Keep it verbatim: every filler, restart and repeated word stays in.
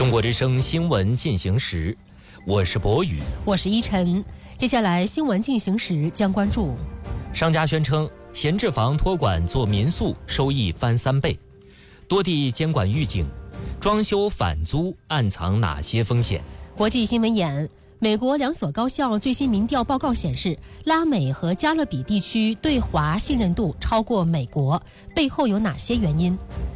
中国之声新闻进行时，我是博宇， 我是依晨。接下来新闻进行时将关注： 商家宣称闲置房托管做民宿收益翻三倍，多地监管预警，装修反租暗藏哪些风险？ 国际新闻眼：美国两所高校最新民调报告显示，拉美和加勒比地区对华信任度超过美国，背后有哪些原因？